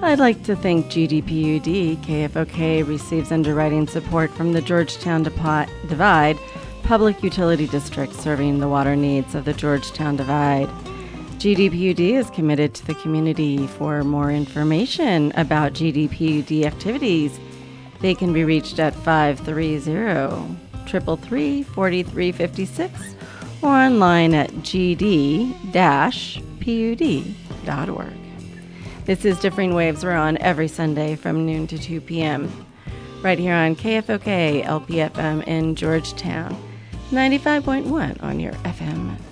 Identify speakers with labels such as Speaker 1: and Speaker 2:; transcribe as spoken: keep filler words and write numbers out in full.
Speaker 1: I'd like to thank G D P U D. K F O K receives underwriting support from the Georgetown Depo- Divide Public Utility District, serving the water needs of the Georgetown Divide. G D P U D is committed to the community. For more information about G D P U D activities, they can be reached at five three zero, three three three, four three five six or online at g d dash p u d dot org. This is Differing Waves. We're on every Sunday from noon to two p.m. right here on K F O K L P F M in Georgetown, ninety-five point one on your F M